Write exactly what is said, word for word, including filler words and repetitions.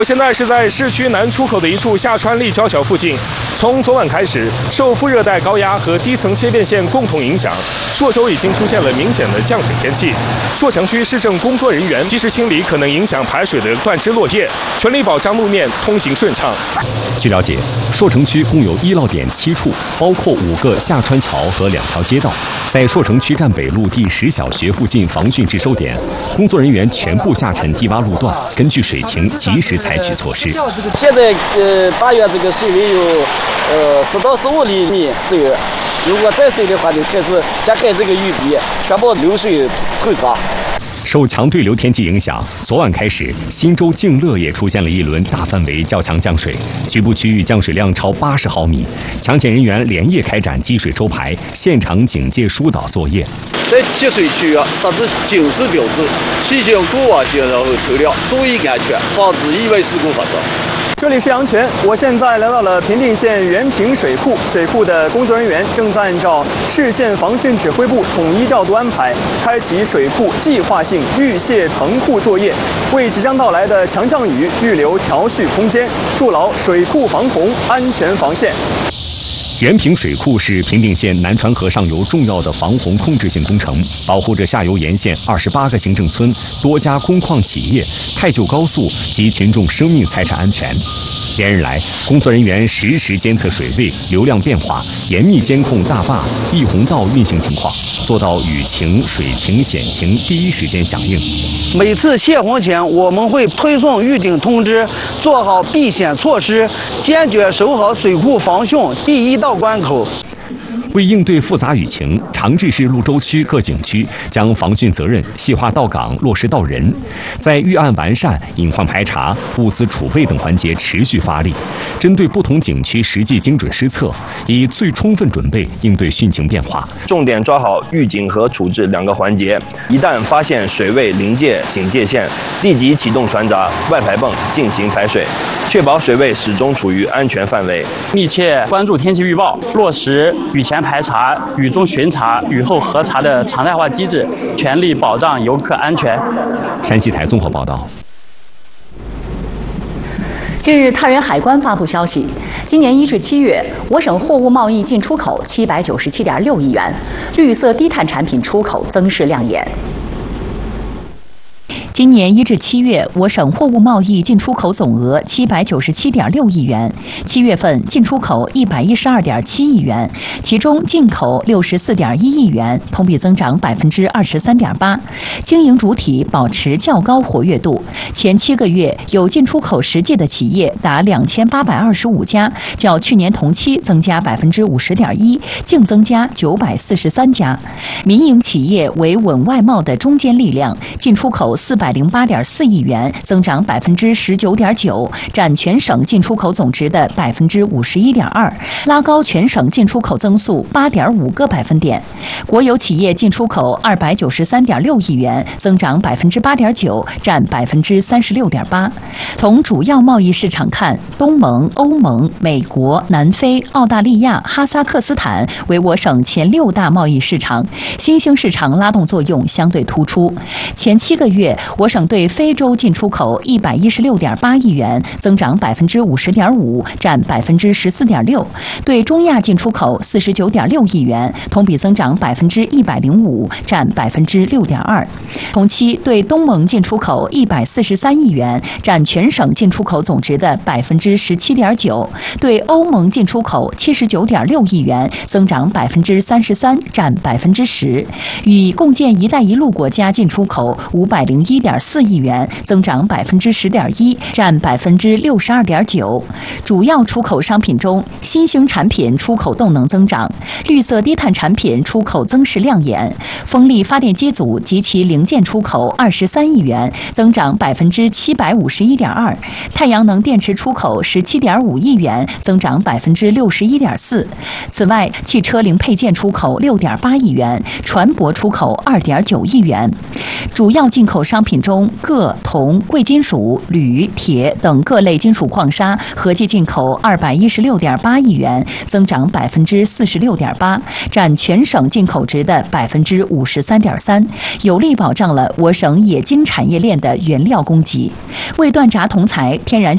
我现在是在市区南出口的一处下川立交桥附近。从昨晚开始，受副热带高压和低层切变线共同影响，朔州已经出现了明显的降水天气。朔城区市政工作人员及时清理可能影响排水的断枝落叶，全力保障路面通行顺畅。 据了解，朔城区共有依涝点七处，包括五个下川桥和两条街道。在朔城区站北路第十小学附近防汛值收点，工作人员全部下沉低洼路段，根据水情及时采取措施。 现在呃，大约这个水位有呃十到十五厘米左右，如果再水的话，就开始加盖这个雨壁，确保流水透畅。 受强对流天气影响，昨晚开始，新州静乐也出现了一轮大范围较强降水，局部区域降水量超八十毫米。抢险人员连夜开展积水抽排、现场警戒疏导作业。 在积水区啊，设置警示标志，提醒过往线然后车辆注意安全，防止意外事故发生。 这里是阳泉，我现在来到了平定县原平水库，水库的工作人员正在按照市县防汛指挥部统一调度安排，开启水库计划性预泄腾库作业，为即将到来的强降雨预留调蓄空间，筑牢水库防洪安全防线。 原平水库是平定县南川河上游重要的防洪控制性工程，保护着下游沿线二十八个行政村、多家工矿企业、太旧高速及群众生命财产安全。连日来，工作人员实时监测水位、流量变化，严密监控大坝、溢洪道运行情况，做到雨情、水情、险情第一时间响应。 每次泄洪前，我们会推送预警通知，做好避险措施，坚决守好水库防汛第一道关口。 为应对复杂雨情，长治市潞州区各景区将防汛责任细化到岗，落实到人，在预案完善、隐患排查、物资储备等环节持续发力，针对不同景区实际精准施策，以最充分准备应对汛情变化。 重点抓好预警和处置两个环节，一旦发现水位临界警戒线，立即启动船闸、外排泵进行排水，确保水位始终处于安全范围。 密切关注天气预报，落实雨前排查、雨中巡查、雨后核查的常态化机制，全力保障游客安全。 山西台综合报道。 近日，太原海关发布消息，今年一至七月，我省货物贸易进出口七百九十七点六亿元，绿色低碳产品出口增势亮眼。 今年一至七月，我省货物贸易进出口总额七百九十七点六亿元，七月份进出口一百一十二点七亿元，其中进口六十四点一亿元，同比增长百分之二十三点八，经营主体保持较高活跃度。前七个月有进出口实际的企业达两千八百二十五家，较去年同期增加百分之五十点一，净增加九百四十三家。民营企业为稳外贸的中坚力量，进出口四百零八点四亿元，增长百分之十九点九，占全省进出口总值的百分之五十一点二，拉高全省进出口增速八点五个百分点。国有企业进出口二百九十三点六亿元，增长百分之八点九，占百分之三十六点八。从主要贸易市场看，东盟、欧盟、美国、南非、澳大利亚、哈萨克斯坦为我省前六大贸易市场，新兴市场拉动作用相对突出。前七个月，我省对非洲进出口一百一十六点八亿元，增长百分之五十点五，占百分之十四点六；对中亚进出口四十九点六亿元，同比增长百分之一百零五，占百分之六点二。同期对东盟进出口一百四十三亿元，占全省进出口总值的百分之十七点九；对欧盟进出口七十九点六亿元，增长百分之三十三，占百分之十。与共建“一带一路”国家进出口五百零一点四亿元，增长百分之十点一，占百分之六十二点九。主要出口商品中，新兴产品出口动能增长，绿色低碳产品出口增势亮眼。风力发电机组及其零件出口二十三亿元，增长百分之七百五十一点二；太阳能电池出口十七点五亿元，增长百分之六十一点四。此外，汽车零配件出口六点八亿元，船舶出口二点九亿元。主要进口商品中，铬、铜、贵金属、铝、铁等各类金属矿砂合计进口二百一十六点八亿元，增长百分之四十六点八，占全省进口值的百分之五十三点三，有力保障了我省冶金产业链的原料供给。为断闸铜材、天然